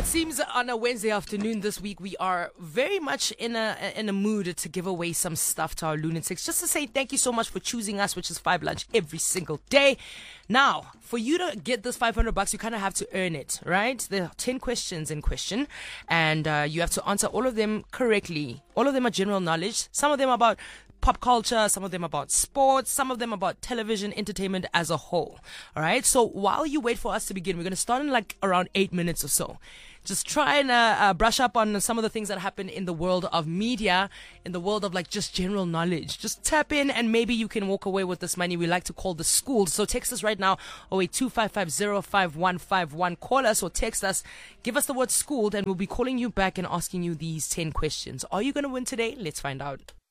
Seems on a Wednesday afternoon this week we are very much in a mood to give away some stuff to our lunatics. Just to say thank you so much for choosing us, which is 5 Lunch every single day. Now, for you to get this $500, you kind of have to earn it, right? There are 10 questions in question, and you have to answer all of them correctly. All of them are general knowledge. Some of them about pop culture, some of them about sports, some of them about television entertainment as a whole. All right. So while you wait for us to begin, we're going to start in like around 8 minutes or so. Just try and brush up on some of the things that happen in the world of media, in the world of like just general knowledge. Just tap in and maybe you can walk away with this money we like to call the school. So text us right now, 0825505151. Call us or text us. Give us the word schooled and we'll be calling you back and asking you these 10 questions. Are you going to win today? Let's find out.